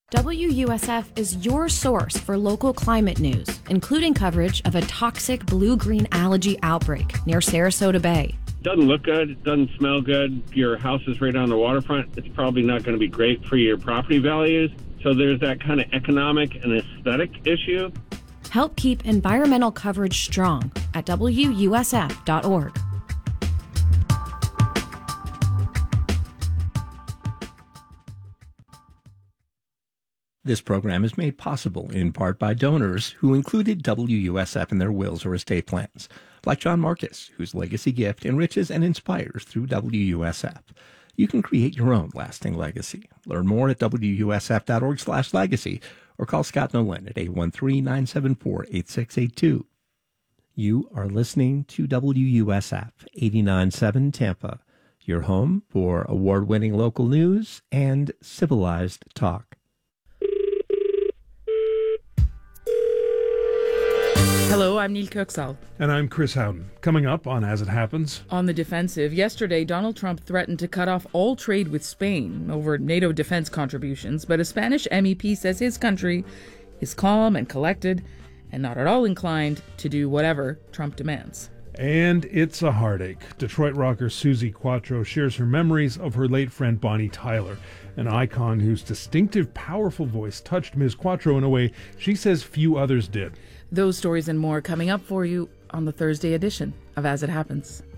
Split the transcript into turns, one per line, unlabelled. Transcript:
WUSF is your source for local climate news, including coverage of a toxic blue-green algae outbreak near Sarasota Bay.
Doesn't look good. It doesn't smell good. Your house is right on the waterfront. It's probably not going to be great for your property values. So there's that kind of economic and aesthetic issue.
Help keep environmental coverage strong at WUSF.org.
This program is made possible in part by donors who included WUSF in their wills or estate plans, like John Marcus, whose legacy gift enriches and inspires through WUSF. You can create your own lasting legacy. Learn more at WUSF.org/legacy or call Scott Nolan at 813-974-8682. You are listening to WUSF 89.7 Tampa, your home for award-winning local news and civilized talk.
Hello, I'm Neil Kirksall.
And I'm Chris Howden. Coming up on As It Happens.
On the defensive, yesterday Donald Trump threatened to cut off all trade with Spain over NATO defense contributions, but a Spanish MEP says his country is calm and collected and not at all inclined to do whatever Trump demands.
And it's a heartache. Detroit rocker Susie Quatro shares her memories of her late friend Bonnie Tyler, an icon whose distinctive, powerful voice touched Ms. Quatro in a way she says few others did.
Those stories and more coming up for you on the Thursday edition of As It Happens.